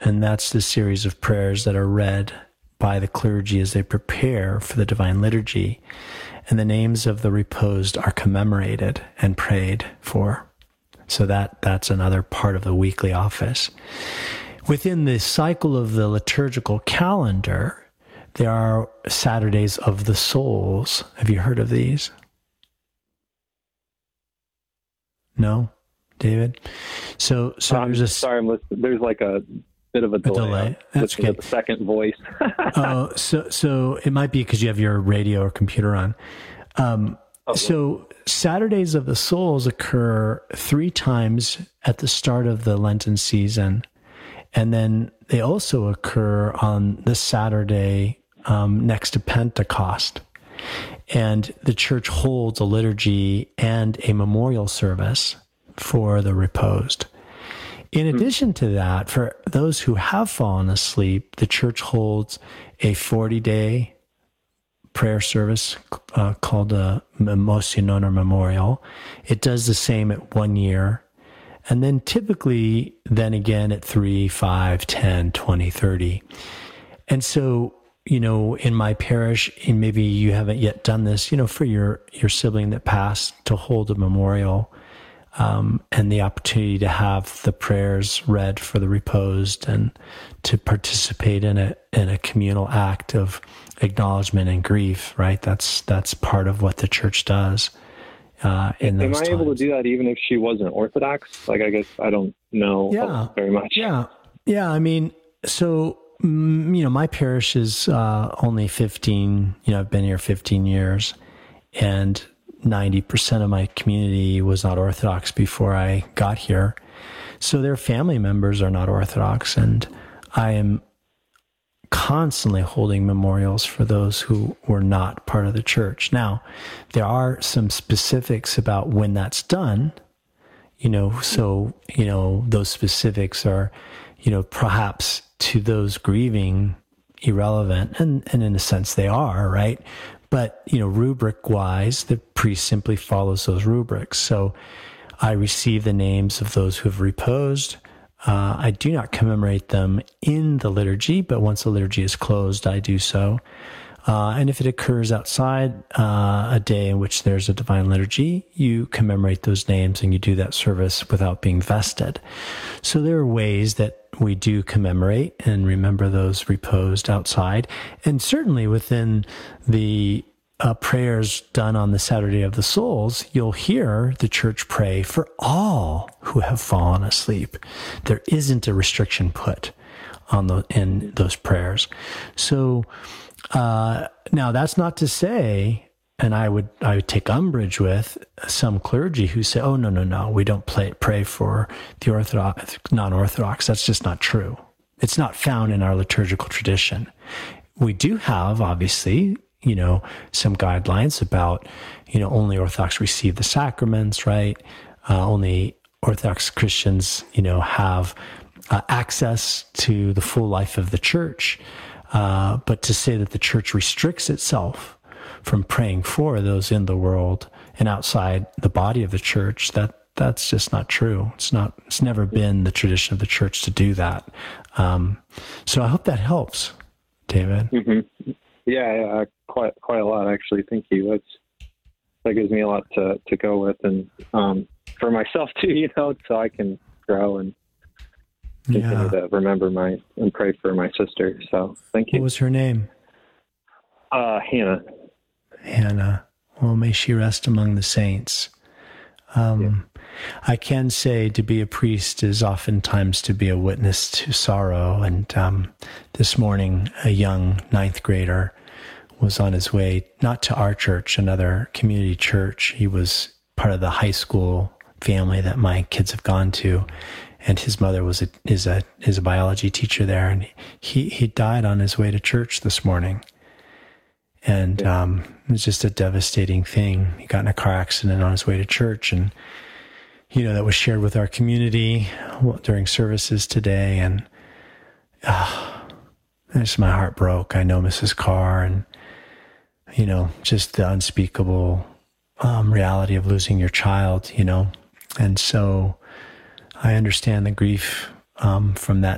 and that's the series of prayers that are read by the clergy as they prepare for the Divine Liturgy. And the names of the reposed are commemorated and prayed for. So that's another part of the weekly office. Within the cycle of the liturgical calendar, there are Saturdays of the Souls. Have you heard of these? No, David? So there's a... Sorry, I'm listening. There's like a bit of a delay. That's okay. The second voice. Oh, so it might be because you have your radio or computer on. So Saturdays of the Souls occur 3 times at the start of the Lenten season. And then they also occur on the Saturday next to Pentecost. And the church holds a liturgy and a memorial service for the reposed. In addition to that, for those who have fallen asleep, the church holds a 40-day prayer service called a Emotion or Memorial. It does the same at 1 year. And then typically, then again at 3, 5, 10, 20, 30. And so, in my parish, and maybe you haven't yet done this, for your sibling that passed, to hold a memorial and the opportunity to have the prayers read for the reposed and to participate in a communal act of acknowledgement and grief, right? That's part of what the church does. Am I able to do that even if she wasn't Orthodox? I guess I don't know very much. Yeah. I mean, so, my parish is only 15, I've been here 15 years, and 90% of my community was not Orthodox before I got here. So their family members are not Orthodox, and I am constantly holding memorials for those who were not part of the church. Now, there are some specifics about when that's done, so, those specifics are, perhaps to those grieving irrelevant, and in a sense they are, right? But, rubric-wise, the priest simply follows those rubrics. So I receive the names of those who have reposed. I do not commemorate them in the liturgy, but once the liturgy is closed, I do so. And if it occurs outside a day in which there's a divine liturgy, you commemorate those names and you do that service without being vested. So there are ways that we do commemorate and remember those reposed outside. And certainly within the prayers done on the Saturday of the Souls, you'll hear the church pray for all who have fallen asleep. There isn't a restriction put on in those prayers. So now that's not to say, and I would take umbrage with some clergy who say, oh, no, we don't pray for the Orthodox, non-Orthodox. That's just not true. It's not found in our liturgical tradition. We do have, obviously, some guidelines about, only Orthodox receive the sacraments, right? Only Orthodox Christians, have access to the full life of the church. But to say that the church restricts itself from praying for those in the world and outside the body of the church, that's just not true. It's never been the tradition of the church to do that. So I hope that helps, David. Mm-hmm. Yeah, quite a lot, actually. Thank you. That gives me a lot to go with, and for myself too, so I can grow and continue to remember and pray for my sister. So thank you. What was her name? Hannah. Hannah. Well, may she rest among the saints. I can say to be a priest is oftentimes to be a witness to sorrow. And this morning, a young 9th grader was on his way, not to our church, another community church. He was part of the high school family that my kids have gone to. And his mother is a biology teacher there. And he died on his way to church this morning. And it was just a devastating thing. He got in a car accident on his way to church, and that was shared with our community during services today. And just my heart broke. I know Mrs. Carr, and just the unspeakable reality of losing your child. And so I understand the grief from that